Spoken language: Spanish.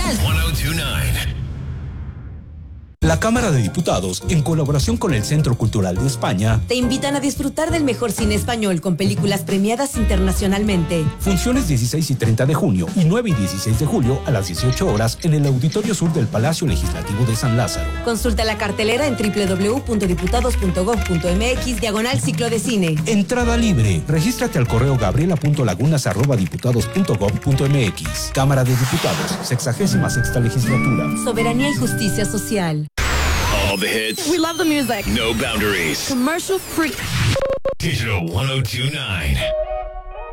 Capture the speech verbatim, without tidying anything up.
Nacional. uno oh dos nueve. La Cámara de Diputados, en colaboración con el Centro Cultural de España, te invitan a disfrutar del mejor cine español con películas premiadas internacionalmente. Funciones dieciséis y treinta de junio y nueve y dieciséis de julio a las dieciocho horas en el Auditorio Sur del Palacio Legislativo de San Lázaro. Consulta la cartelera en doble u doble u doble u punto diputados punto gob punto eme equis diagonal ciclo de cine. Entrada libre. Regístrate al correo gabriela punto lagunas arroba diputados punto gob punto eme equis. Cámara de Diputados, sexagésima sexta legislatura. Soberanía y justicia social. All the hits. We love the music. No boundaries. Commercial free. Digital uno oh dos nueve.